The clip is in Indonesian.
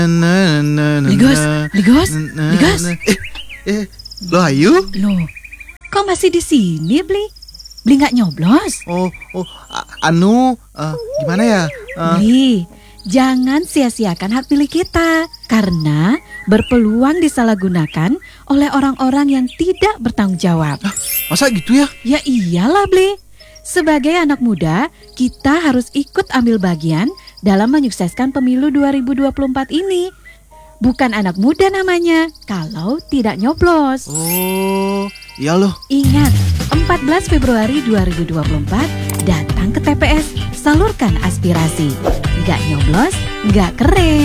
Ligos, Ligos. Loh Ayu? Loh, kok masih di sini, Bli? Bli nggak nyoblos? Gimana ya? Bli, jangan sia-siakan hak pilih kita, karena berpeluang disalahgunakan oleh orang-orang yang tidak bertanggung jawab. Masa gitu ya? Ya iyalah, Bli. Sebagai anak muda, kita harus ikut ambil bagian dalam menyukseskan pemilu 2024 ini. Bukan anak muda namanya kalau tidak nyoblos. Oh, iya loh. Ingat, 14 Februari 2024 datang ke TPS, salurkan aspirasi. Nggak nyoblos, nggak keren.